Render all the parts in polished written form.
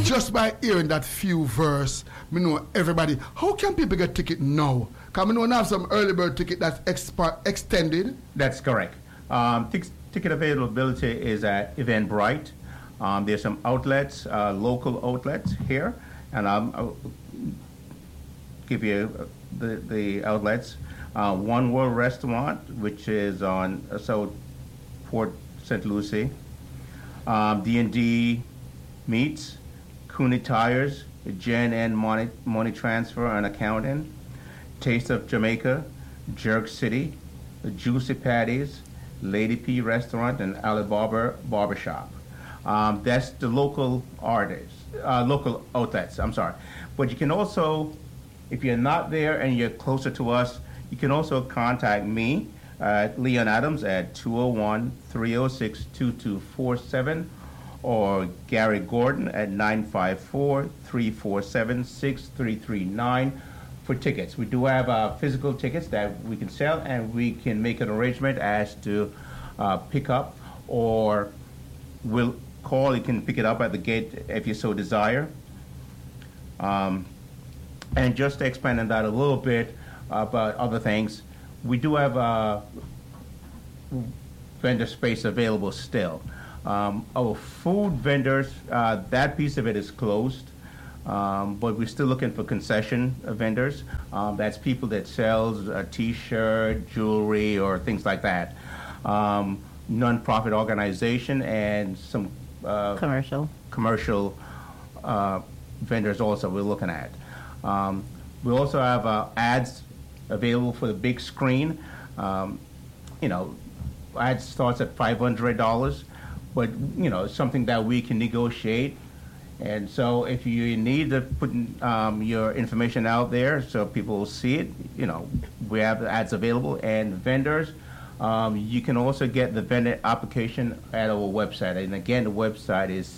just by hearing that few verse, me know everybody. How can people get ticket now? Because we know we have some early bird ticket that's extended. That's correct. Ticket availability is at Eventbrite. There's some outlets, local outlets here, and I'll give you the outlets. One World Restaurant, which is on South Port St. Lucie. D&D Meats, Cooney Tires, Jen and Money Transfer and Accounting, Taste of Jamaica, Jerk City, Juicy Patties, Lady P Restaurant, and Alibaba Barbershop. That's the local artists, local outlets, I'm sorry. But you can also, if you're not there and you're closer to us, you can also contact me, Leon Adams, at 201-306-2247, or Gary Gordon at 954-347-6339 for tickets. We do have physical tickets that we can sell, and we can make an arrangement as to pick up, or we'll call. You can pick it up at the gate if you so desire. And just to expand on that a little bit about other things, we do have vendor space available still. Our food vendors, that piece of it is closed, but we're still looking for concession vendors. That's people that sells a T-shirt, jewelry, or things like that. Non-profit organization and some commercial vendors also we're looking at. We also have ads available for the big screen. Ads starts at $500, but something that we can negotiate. And so if you need to put your information out there so people will see it, we have the ads available. And vendors, you can also get the vendor application at our website. And again, the website is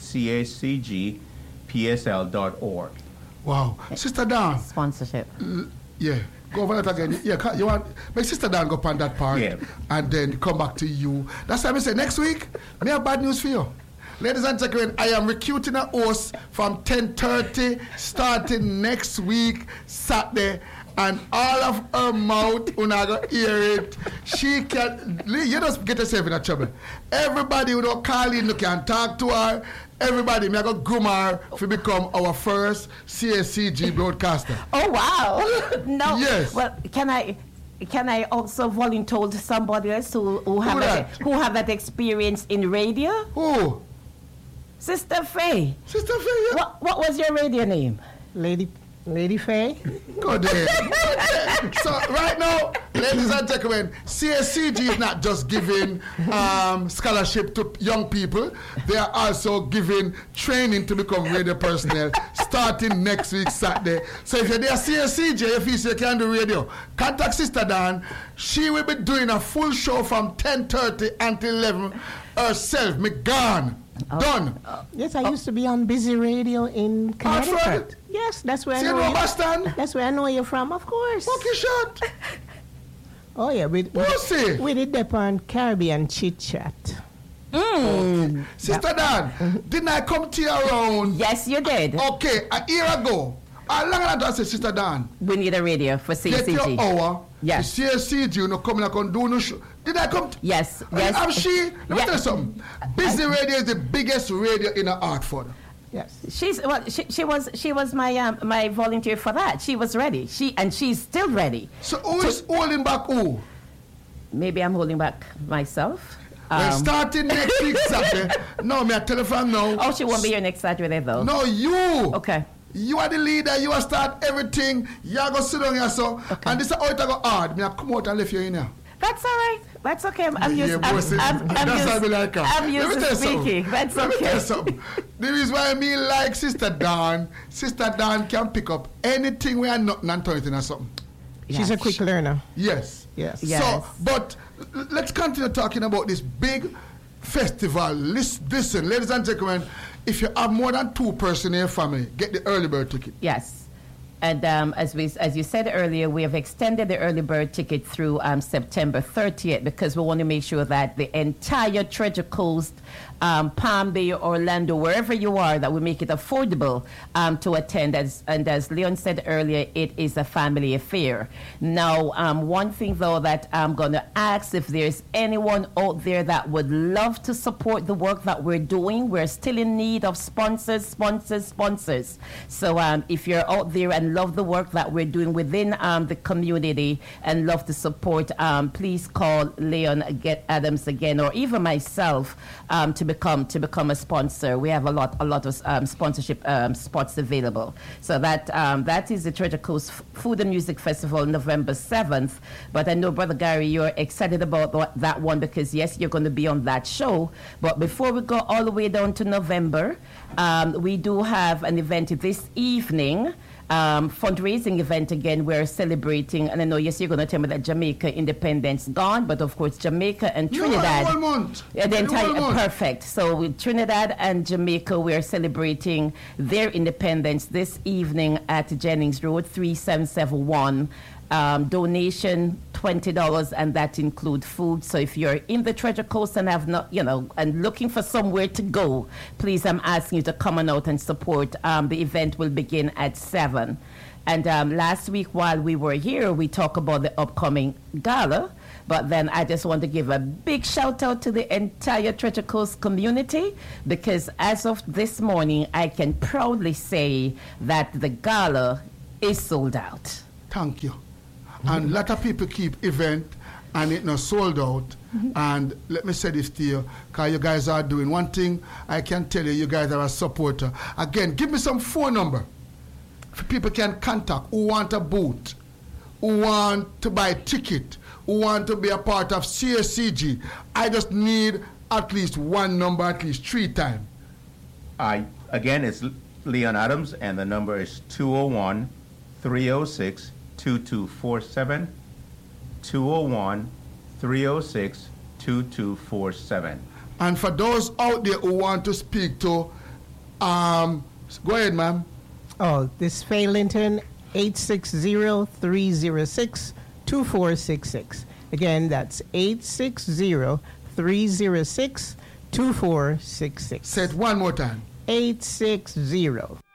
cacgpsl.org. Wow. Sister Dan. Sponsorship. Yeah. Go over that again. Yeah, you want my Sister Dan go up on that part, and then come back to you. That's why I say next week, I have bad news for you. Ladies and gentlemen, I am recruiting a host from 10:30 starting next week, Saturday. And all of her mouth, you're not going to hear it. She can, you just get yourself in a trouble. Everybody who don't call in, you can talk to her. Everybody, me I go groom her to become our first CSCG broadcaster. Oh, wow. No. Yes. Well, can I also volunteer to somebody else who have that experience in radio? Who? Sister Faye. Sister Faye, yeah. What was your radio name? Lady Faye. Good day. So right now, ladies and gentlemen, CSCG is not just giving scholarship to young people. They are also giving training to become radio personnel starting next week, Saturday. So if you're there CSCG, if you can do radio, contact Sister Dan. She will be doing a full show from 10:30 until 11 herself. Me gone. Done. Yes, I used to be on Busy Radio in Connecticut. Yes, that's where I know you. That's where I know you from, of course. Okay, shot. Oh yeah, we did that on Caribbean Chit Chat. Okay. Sister Dan, didn't I come to you around? Yes, you did. Okay, a year ago. How long ago I said, Sister Dan? We need a radio for CSCG. Get your hour. Yes. The CSCG, come and do no show. Did I come? Yes. Yes. Let me tell you something. Busy Radio is the biggest radio in Hartford. Yes. She was my volunteer for that. She was ready. She's still ready. So who is holding back who? Maybe I'm holding back myself. Well, starting next week Saturday. No, me a telephone now. Oh, she won't be here next Saturday though. No, you. Okay. You are the leader. You are start everything. You are go sit down here so. Okay. And this is how it go hard. Me a come out and leave you in here. That's all right. That's okay. I'm used to speaking. That's okay. Let me tell you something. The reason why me like Sister Dan can pick up anything we are not turn it into something. Yes. She's a quick learner. Yes. Yes. So, but let's continue talking about this big festival. Listen, ladies and gentlemen, if you have more than 2 persons in your family, get the early bird ticket. Yes. And as you said earlier, we have extended the early bird ticket through September 30th because we want to make sure that the entire Treasure Coast, Palm Bay, Orlando, wherever you are, that we make it affordable to attend. And as Leon said earlier, it is a family affair. Now, one thing, though, that I'm going to ask, if there's anyone out there that would love to support the work that we're doing, we're still in need of sponsors. So if you're out there and love the work that we're doing within the community and love to support, please call Leon Adams again, or even myself, to become a sponsor. We have a lot of sponsorship spots available. So that is the Treasure Coast Food and Music Festival, November 7th. But I know, Brother Gary, you're excited about that one because, yes, you're going to be on that show. But before we go all the way down to November, we do have an event this evening. Fundraising event again. We're celebrating, and I know, yes, you're going to tell me that Jamaica independence gone, but of course Jamaica and Trinidad. The entire perfect. So with Trinidad and Jamaica, we're celebrating their independence this evening at Jennings Road, 3771. Donation $20, and that includes food. So if you're in the Treasure Coast and have not, and looking for somewhere to go, please, I'm asking you to come on out and support. The event will begin at 7. And last week while we were here, we talked about the upcoming gala. But then I just want to give a big shout out to the entire Treasure Coast community, because as of this morning, I can proudly say that the gala is sold out. Thank you. And a lot of people keep event and it not sold out. And let me say this to you, because you guys are doing one thing. I can tell you guys are a supporter. Again, give me some phone number for people can contact who want a booth, who want to buy a ticket, who want to be a part of CSCG. I just need at least one number, at least 3 times. Again, it's Leon Adams, and the number is 201-306-2247, 201-306-2247. And for those out there who want to speak to, go ahead, ma'am. Oh, this Faye Linton, 860-306-2466. Again, that's 860-306-2466. Say it one more time. 860